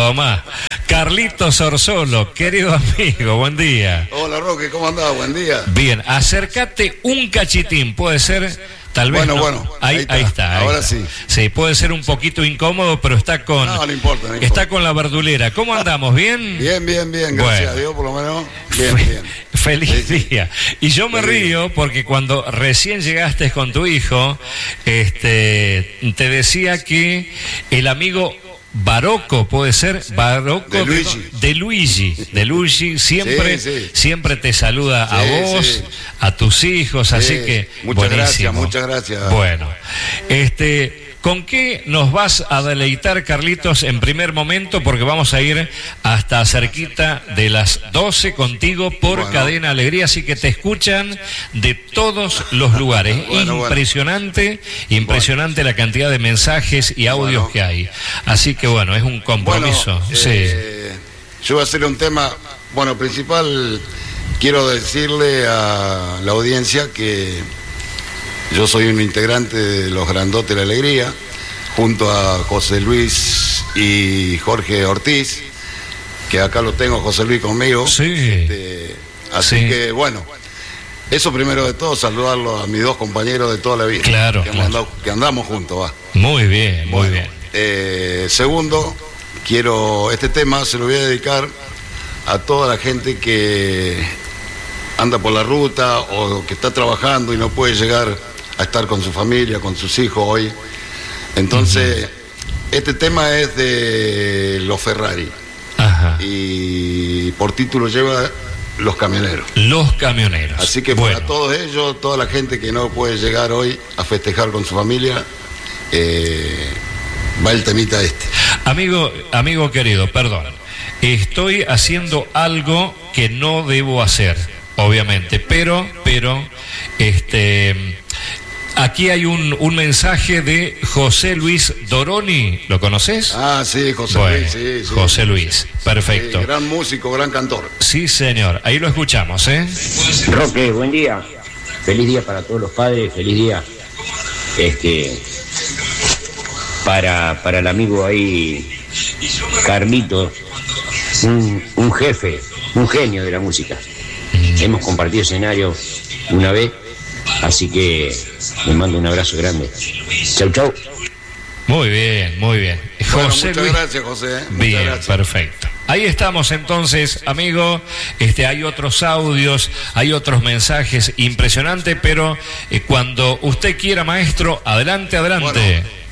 Tomá. Carlitos Orsolo, querido amigo, buen día. Hola, Roque, ¿cómo andás? Buen día. Bien, acércate un cachitín, puede ser, tal vez. Bueno, ahí está. Ahora sí. Sí, puede ser un poquito incómodo, pero está con. No importa. Está con la verdulera. ¿Cómo andamos? ¿Bien? Bien. Gracias a Dios, por lo menos. Bien. Feliz día. Y yo me río porque cuando recién llegaste con tu hijo, te decía que el amigo Barocco, puede ser, Barocco de Luigi, siempre te saluda a vos, a tus hijos, así que muchas gracias. Bueno, ¿con qué nos vas a deleitar, Carlitos, en primer momento? Porque vamos a ir hasta cerquita de las 12 contigo por Cadena Alegría, así que te escuchan de todos los lugares. Impresionante la cantidad de mensajes y audios que hay. Así que es un compromiso. Yo voy a hacer un tema, principal, quiero decirle a la audiencia que yo soy un integrante de los Grandotes de la Alegría, junto a José Luis y Jorge Ortiz, que acá lo tengo, José Luis, conmigo. Sí. Así que, eso primero de todo, saludarlo a mis dos compañeros de toda la vida. Claro. Que andamos juntos, va. Muy bien. Segundo, este tema se lo voy a dedicar a toda la gente que anda por la ruta o que está trabajando y no puede llegar a estar con su familia, con sus hijos hoy. Entonces, este tema es de los Ferrari. Ajá. Y por título lleva Los Camioneros. Los Camioneros. Así que para todos ellos, toda la gente que no puede llegar hoy a festejar con su familia, va el temita este. Amigo querido, perdón. Estoy haciendo algo que no debo hacer, obviamente, pero aquí hay un mensaje de José Luis Doroni, ¿lo conoces? Ah, sí, Luis, sí. José Luis, perfecto. Sí, gran músico, gran cantor. Sí, señor, ahí lo escuchamos, Roque, buen día. Feliz día para todos los padres, feliz día. Para el amigo ahí, Carlito, un jefe, un genio de la música. Hemos compartido escenario una vez. Así que le mando un abrazo grande. Chau. Muy bien. José Luis. Gracias, José. Bien, gracias. Perfecto. Ahí estamos entonces, amigo. Hay otros audios, hay otros mensajes impresionantes, pero cuando usted quiera, maestro, adelante.